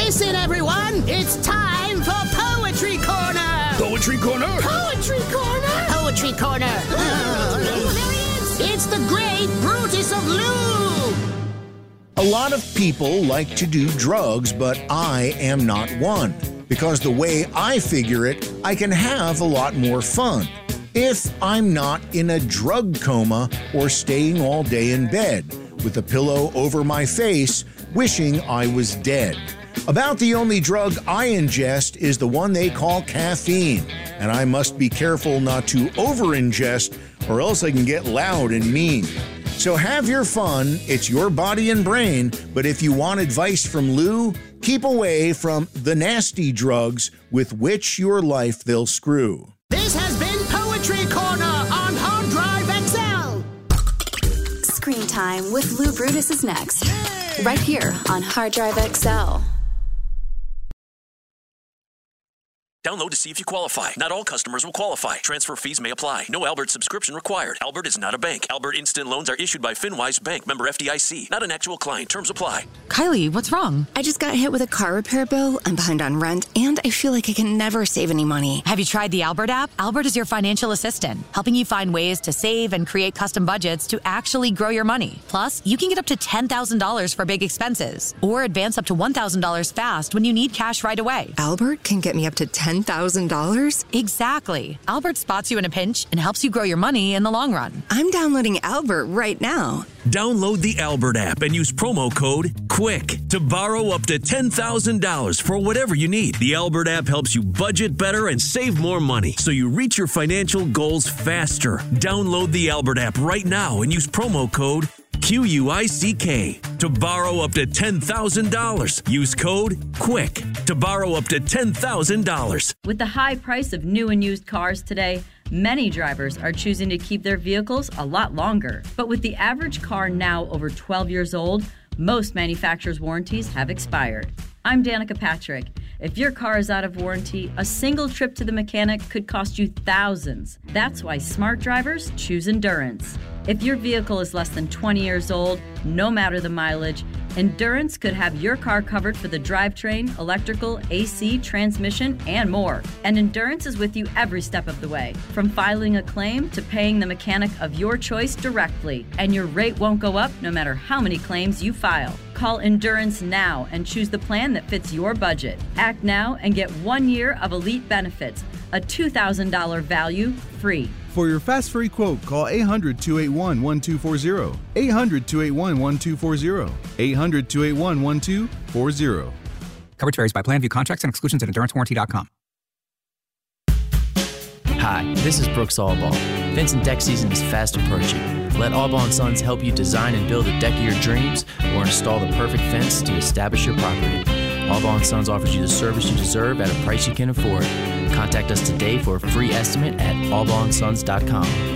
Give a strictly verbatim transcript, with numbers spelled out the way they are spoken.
Listen, everyone, it's time for Poetry Corner! Poetry Corner? Poetry Corner! Poetry Corner! Oh, there he is! It's the great Brutus of Lou! A lot of people like to do drugs, but I am not one. Because the way I figure it, I can have a lot more fun if I'm not in a drug coma or staying all day in bed with a pillow over my face, wishing I was dead. About the only drug I ingest is the one they call caffeine, and I must be careful not to over-ingest or else I can get loud and mean. So have your fun, it's your body and brain, but if you want advice from Lou, keep away from the nasty drugs with which your life they'll screw. This has been Poetry Corner on Hard Drive X L. Screen Time with Lou Brutus is next, right here on Hard Drive X L. Download to see if you qualify. Not all customers will qualify. Transfer fees may apply. No Albert subscription required. Albert is not a bank. Albert Instant Loans are issued by FinWise Bank, member F D I C. Not an actual client. Terms apply. Kylie, what's wrong? I just got hit with a car repair bill. I'm behind on rent, and I feel like I can never save any money. Have you tried the Albert app? Albert is your financial assistant, helping you find ways to save and create custom budgets to actually grow your money. Plus, you can get up to ten thousand dollars for big expenses, or advance up to one thousand dollars fast when you need cash right away. Albert can get me up to ten thousand dollars? Exactly. Albert spots you in a pinch and helps you grow your money in the long run. I'm downloading Albert right now. Download the Albert app and use promo code QUICK to borrow up to ten thousand dollars for whatever you need. The Albert app helps you budget better and save more money so you reach your financial goals faster. Download the Albert app right now and use promo code Q U I C K to borrow up to ten thousand dollars. Use code QUICK to borrow up to ten thousand dollars. With the high price of new and used cars today, many drivers are choosing to keep their vehicles a lot longer. But with the average car now over twelve years old, most manufacturers' warranties have expired. I'm Danica Patrick. If your car is out of warranty, a single trip to the mechanic could cost you thousands. That's why smart drivers choose Endurance. If your vehicle is less than twenty years old, no matter the mileage, Endurance could have your car covered for the drivetrain, electrical, A C, transmission, and more. And Endurance is with you every step of the way, from filing a claim to paying the mechanic of your choice directly. And your rate won't go up no matter how many claims you file. Call Endurance now and choose the plan that fits your budget. Act now and get one year of elite benefits, a two thousand dollars value free. For your fast free quote, call eight hundred, two eight one, one two four zero. eight hundred, two eight one, one two four zero. eight hundred, two eight one, one two four zero. Coverage varies by plan. View contracts and exclusions at endurance warranty dot com. Hi, this is Brooks Allbaugh. Vincent deck season is fast approaching. Let Allbaugh and Sons help you design and build a deck of your dreams or install the perfect fence to establish your property. Allbaugh and Sons offers you the service you deserve at a price you can afford. Contact us today for a free estimate at allbaugh and sons dot com.